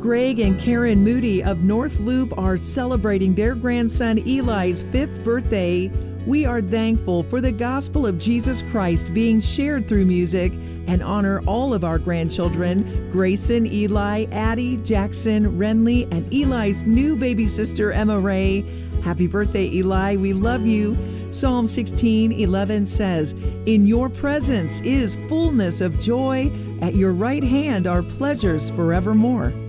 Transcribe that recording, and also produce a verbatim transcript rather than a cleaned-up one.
Greg and Karen Moody of North Loop are celebrating their grandson Eli's fifth birthday. We are thankful for the gospel of Jesus Christ being shared through music and honor all of our grandchildren, Grayson, Eli, Addie, Jackson, Renly, and Eli's new baby sister, Emma Ray. Happy birthday, Eli. We love you. Psalm sixteen eleven says, "In your presence is fullness of joy. At your right hand are pleasures forevermore."